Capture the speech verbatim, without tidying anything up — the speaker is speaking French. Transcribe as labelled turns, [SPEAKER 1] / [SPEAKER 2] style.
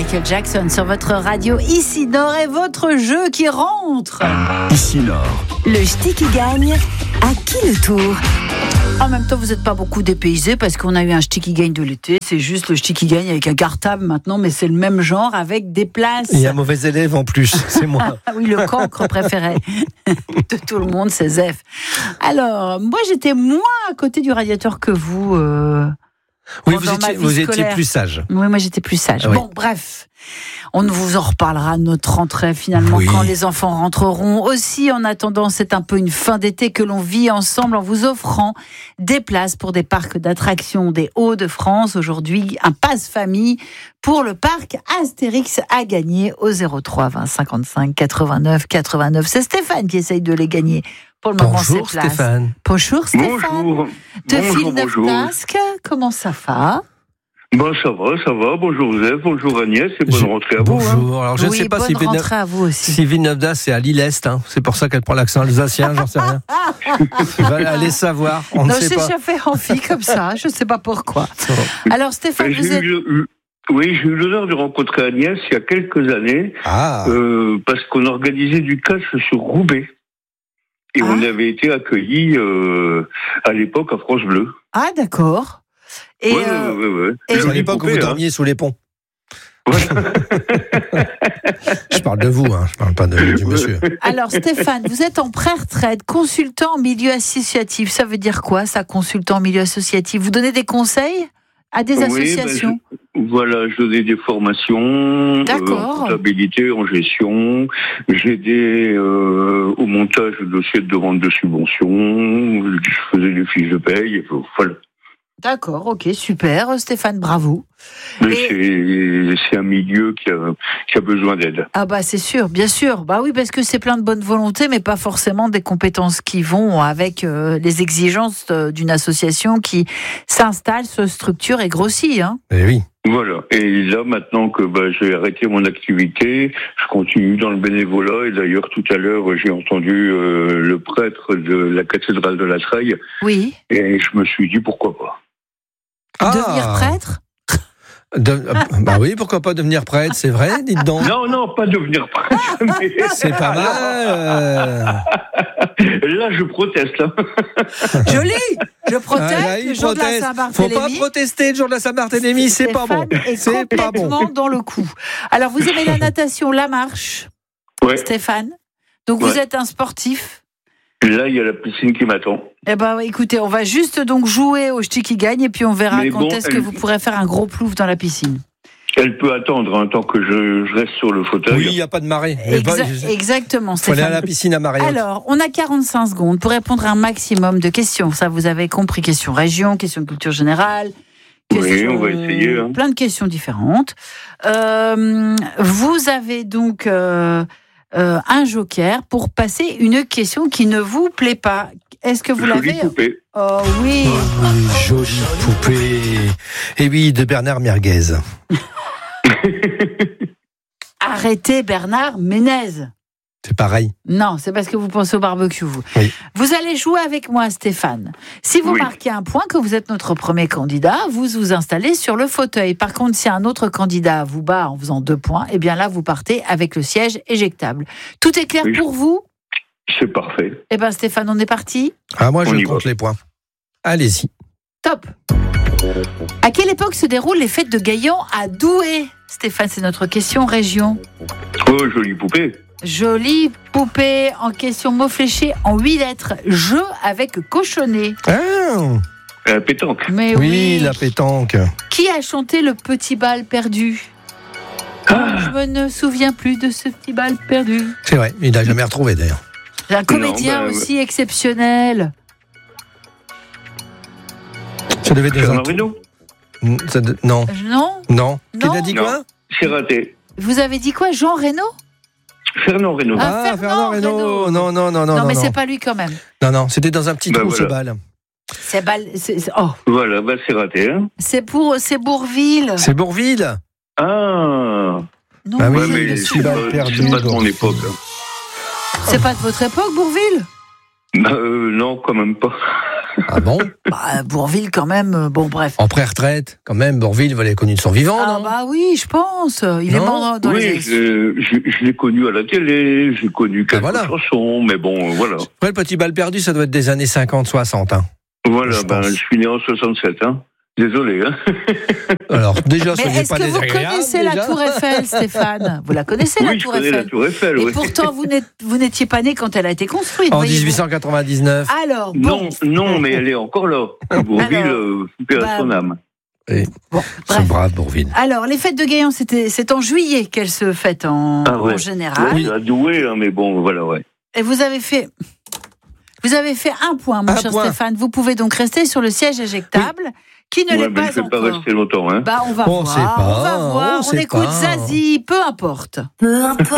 [SPEAKER 1] Michael Jackson sur votre radio Ici Nord et votre jeu qui rentre.
[SPEAKER 2] Ici Nord.
[SPEAKER 3] Le ch'ti qui gagne, à qui le tour ?
[SPEAKER 1] En même temps, vous n'êtes pas beaucoup dépaysés parce qu'on a eu un ch'ti qui gagne de l'été. C'est juste le ch'ti qui gagne avec un cartable maintenant, mais c'est le même genre avec des places.
[SPEAKER 4] Et un mauvais élève en plus, c'est moi.
[SPEAKER 1] Ah oui, le cancre préféré de tout le monde, c'est Zef. Alors, moi, j'étais moins à côté du radiateur que vous. Euh,
[SPEAKER 4] oui, vous étiez, vous étiez plus sage.
[SPEAKER 1] Oui, moi, j'étais plus sage.
[SPEAKER 4] Ah, oui.
[SPEAKER 1] Bon, bref. On vous en reparlera de notre rentrée finalement oui. quand les enfants rentreront. Aussi, en attendant, c'est un peu une fin d'été que l'on vit ensemble en vous offrant des places pour des parcs d'attractions des Hauts-de-France. Aujourd'hui, un passe-famille pour le parc Astérix à gagner au zéro trois vingt cinquante-cinq quatre-vingt-neuf quatre-vingt-neuf. C'est Stéphane qui essaye de les gagner. Pour le moment,
[SPEAKER 4] bonjour
[SPEAKER 1] ces places.
[SPEAKER 4] Stéphane.
[SPEAKER 1] Bonjour Stéphane.
[SPEAKER 5] Bonjour.
[SPEAKER 1] De
[SPEAKER 5] bonjour, bonjour.
[SPEAKER 1] Villeneuve-d'Ascq, comment ça va ?
[SPEAKER 5] Bon, ça va, ça va. Bonjour Zef, bonjour Agnès et bonne
[SPEAKER 4] Je...
[SPEAKER 5] rentrée à
[SPEAKER 4] bonjour.
[SPEAKER 5] vous.
[SPEAKER 4] Hein. Alors, je ne
[SPEAKER 1] oui,
[SPEAKER 4] sais pas
[SPEAKER 1] bonne
[SPEAKER 4] si
[SPEAKER 1] rentrée
[SPEAKER 4] Villeneuve...
[SPEAKER 1] à vous aussi.
[SPEAKER 4] Si Villeneuve-d'Ascq, c'est à Lille-Est. Hein. C'est pour ça qu'elle prend l'accent alsacien, j'en sais rien. Il va aller savoir, on
[SPEAKER 1] non,
[SPEAKER 4] ne sait pas.
[SPEAKER 1] j'ai fait en fille comme ça, je ne sais pas pourquoi. Alors Stéphane,
[SPEAKER 5] j'ai
[SPEAKER 1] vous êtes...
[SPEAKER 5] eu, oui, j'ai eu l'honneur de rencontrer Agnès il y a quelques années,
[SPEAKER 4] ah.
[SPEAKER 5] euh, parce qu'on organisait du catch sur Roubaix. Et ah. on avait été accueillis euh, à l'époque à France Bleu.
[SPEAKER 1] Ah, d'accord.
[SPEAKER 5] Et ouais, euh, ouais, ouais, ouais.
[SPEAKER 4] Et à l'époque où vous dormiez hein. sous les ponts. Ouais. Je parle de vous, hein, je parle pas de, du monsieur.
[SPEAKER 1] Alors Stéphane, vous êtes en pré-retraite, consultant en milieu associatif. Ça veut dire quoi, ça, consultant en milieu associatif ? Vous donnez des conseils à des
[SPEAKER 5] oui,
[SPEAKER 1] associations ?
[SPEAKER 5] ben je, Voilà, je donnais des formations euh, en comptabilité, en gestion. J'aidais euh, au montage de dossiers de demande de subvention. Je faisais des fiches de paye. Et voilà.
[SPEAKER 1] D'accord, ok, super, Stéphane, bravo.
[SPEAKER 5] Mais et... c'est, c'est un milieu qui a, qui a besoin d'aide.
[SPEAKER 1] Ah bah c'est sûr, bien sûr. Bah oui, parce que c'est plein de bonne volonté, mais pas forcément des compétences qui vont avec euh, les exigences euh, d'une association qui s'installe, se structure et grossit. Hein.
[SPEAKER 4] Eh oui.
[SPEAKER 5] Voilà. Et là, maintenant que bah, j'ai arrêté mon activité, je continue dans le bénévolat. Et d'ailleurs, tout à l'heure, j'ai entendu euh, le prêtre de la cathédrale de la Treille.
[SPEAKER 1] Oui.
[SPEAKER 5] Et je me suis dit, pourquoi pas.
[SPEAKER 4] Ah.
[SPEAKER 1] Devenir prêtre ?
[SPEAKER 4] De, bah oui, pourquoi pas devenir prêtre, c'est vrai, dites donc.
[SPEAKER 5] Non, non, pas devenir prêtre. Mais...
[SPEAKER 4] C'est pas mal. Euh...
[SPEAKER 5] Là, je proteste. Hein.
[SPEAKER 1] Joli, je proteste.
[SPEAKER 4] Ah, là,
[SPEAKER 1] le jour
[SPEAKER 4] proteste.
[SPEAKER 1] de la Saint-Barthélemy.
[SPEAKER 4] Faut pas protester le jour de la Saint-Barthélemy, c'est, c'est pas bon.
[SPEAKER 1] Est
[SPEAKER 4] c'est pas bon.
[SPEAKER 1] complètement dans le coup. Alors, vous aimez la natation, la marche,
[SPEAKER 5] ouais.
[SPEAKER 1] Stéphane. Donc,
[SPEAKER 5] ouais.
[SPEAKER 1] vous êtes un sportif.
[SPEAKER 5] Là, il y a la piscine qui m'attend.
[SPEAKER 1] Eh ben, écoutez, on va juste donc jouer au ch'ti qui gagne et puis on verra
[SPEAKER 5] Mais
[SPEAKER 1] quand
[SPEAKER 5] bon,
[SPEAKER 1] est-ce
[SPEAKER 5] elle...
[SPEAKER 1] que vous pourrez faire un gros plouf dans la piscine.
[SPEAKER 5] Elle peut attendre hein, tant que je, je reste sur le fauteuil.
[SPEAKER 4] Oui, il n'y a pas de marée.
[SPEAKER 1] Exa- pas, je... Exactement,
[SPEAKER 4] Stéphane. Il faut aller à la piscine à marée.
[SPEAKER 1] Alors, on a quarante-cinq secondes pour répondre à un maximum de questions. Ça, vous avez compris. Questions région, questions culture générale.
[SPEAKER 5] Oui, on va essayer. Hein.
[SPEAKER 1] Plein de questions différentes. Euh, vous avez donc... Euh, Euh, un joker pour passer une question qui ne vous plaît pas. Est-ce que vous
[SPEAKER 5] jolie
[SPEAKER 1] l'avez ?
[SPEAKER 5] Poupée.
[SPEAKER 1] Oh oui.
[SPEAKER 4] Oh, oui, jolie poupée. Et oui, de Bernard Merguez.
[SPEAKER 1] Arrêtez Bernard Ménez.
[SPEAKER 4] C'est pareil.
[SPEAKER 1] Non, c'est parce que vous pensez au barbecue, vous.
[SPEAKER 4] Oui.
[SPEAKER 1] Vous allez jouer avec moi, Stéphane. Si vous
[SPEAKER 5] oui.
[SPEAKER 1] marquez un point, que vous êtes notre premier candidat, vous vous installez sur le fauteuil. Par contre, si un autre candidat vous bat en faisant deux points, eh bien là, vous partez avec le siège éjectable. Tout est clair
[SPEAKER 5] oui.
[SPEAKER 1] pour vous ?
[SPEAKER 5] C'est parfait.
[SPEAKER 1] Eh bien, Stéphane, on est parti ?
[SPEAKER 4] Ah, moi, je
[SPEAKER 5] on
[SPEAKER 4] compte les points. Allez-y.
[SPEAKER 1] Top. À quelle époque se déroulent les fêtes de Gaillan à Douai ? Stéphane, c'est notre question région.
[SPEAKER 5] Oh, jolie poupée.
[SPEAKER 1] Jolie poupée en question, mot fléché en huit lettres. Jeu avec cochonnet.
[SPEAKER 4] Ah.
[SPEAKER 5] La pétanque.
[SPEAKER 1] Mais
[SPEAKER 4] oui,
[SPEAKER 1] oui,
[SPEAKER 4] la pétanque.
[SPEAKER 1] Qui a chanté le petit bal perdu ?
[SPEAKER 5] Ah.
[SPEAKER 1] Je me ne souviens plus de ce petit bal perdu.
[SPEAKER 4] C'est vrai, il n'a jamais retrouvé d'ailleurs.
[SPEAKER 1] C'est un comédien
[SPEAKER 5] non, bah,
[SPEAKER 1] aussi exceptionnel.
[SPEAKER 4] Ça devait être
[SPEAKER 5] Fernand Reynaud.
[SPEAKER 4] Ça de... Non.
[SPEAKER 1] Non ?
[SPEAKER 4] Non. Qui
[SPEAKER 1] Non.
[SPEAKER 4] t'a dit quoi ?
[SPEAKER 5] Non, c'est raté.
[SPEAKER 1] Vous avez dit quoi ? Jean Reno ?
[SPEAKER 5] Fernand Reynaud.
[SPEAKER 1] Ah,
[SPEAKER 4] Ah, Fernand Reynaud.
[SPEAKER 1] Reynaud.
[SPEAKER 4] Non, non, non, non.
[SPEAKER 1] Non, mais
[SPEAKER 4] non.
[SPEAKER 1] c'est pas lui quand même.
[SPEAKER 4] Non, non, c'était dans un petit
[SPEAKER 5] Bah,
[SPEAKER 4] trou ce
[SPEAKER 5] voilà.
[SPEAKER 4] bal.
[SPEAKER 1] C'est bal... c'est... c'est- Oh,
[SPEAKER 5] Voilà, bah c'est raté. Hein.
[SPEAKER 1] c'est pour... c'est Bourville.
[SPEAKER 4] C'est Bourville.
[SPEAKER 5] Ah.
[SPEAKER 1] Non,
[SPEAKER 4] Bah oui,
[SPEAKER 5] Ouais,
[SPEAKER 1] c'est
[SPEAKER 5] mais
[SPEAKER 1] le
[SPEAKER 5] c'est
[SPEAKER 4] petit bal
[SPEAKER 5] pas,
[SPEAKER 4] perdu,
[SPEAKER 5] c'est pas de mon
[SPEAKER 4] bon.
[SPEAKER 5] époque.
[SPEAKER 1] C'est pas de votre époque, Bourville ?
[SPEAKER 5] Bah, euh, non, quand même pas.
[SPEAKER 4] Ah bon?
[SPEAKER 1] Bah, Bourvil, quand même, bon, bref.
[SPEAKER 4] En pré-retraite, quand même, Bourvil, vous l'avez connu de son vivant,
[SPEAKER 1] ah,
[SPEAKER 4] non?
[SPEAKER 1] bah oui, je pense. Il
[SPEAKER 4] non
[SPEAKER 1] est mort dans, dans
[SPEAKER 5] oui,
[SPEAKER 1] les...
[SPEAKER 5] je, je, je l'ai connu à la télé, j'ai connu quelques ah, voilà. chansons, mais bon, voilà.
[SPEAKER 4] Après, le petit bal perdu, ça doit être des années cinquante soixante, hein.
[SPEAKER 5] Voilà, je ben, je suis né en soixante-sept, hein. Désolé, hein.
[SPEAKER 4] Alors, déjà,
[SPEAKER 1] mais est-ce que vous connaissez
[SPEAKER 4] déjà
[SPEAKER 1] la Tour Eiffel, Stéphane? Vous la connaissez,
[SPEAKER 5] oui,
[SPEAKER 1] la Tour
[SPEAKER 5] je connais
[SPEAKER 1] Eiffel?
[SPEAKER 5] la Tour Eiffel,
[SPEAKER 1] et
[SPEAKER 5] oui.
[SPEAKER 1] pourtant, vous, n'êtes, vous n'étiez pas né quand elle a été construite.
[SPEAKER 4] En dix-huit cent quatre-vingt-dix-neuf.
[SPEAKER 1] Alors, bon.
[SPEAKER 5] Non, non, mais elle est encore là. Bourvil, euh, perd bah, son âme.
[SPEAKER 4] Et bon, ce brave Bourvil.
[SPEAKER 1] Alors, les fêtes de Gaillon, c'était, c'est en juillet qu'elles se fêtent en, ah ouais. en général.
[SPEAKER 5] Oui, à Douai, hein, mais bon, voilà, ouais.
[SPEAKER 1] Et vous avez fait... Vous avez fait un point, mon un cher point. Stéphane. Vous pouvez donc rester sur le siège éjectable, oui. qui ne
[SPEAKER 5] ouais,
[SPEAKER 1] l'est pas
[SPEAKER 5] je
[SPEAKER 1] encore.
[SPEAKER 5] Je ne vais pas rester longtemps. Hein.
[SPEAKER 1] Bah, on va
[SPEAKER 4] on
[SPEAKER 1] voir,
[SPEAKER 4] sait pas,
[SPEAKER 1] on va voir, on, on écoute pas. Zazie, peu importe. Peu importe.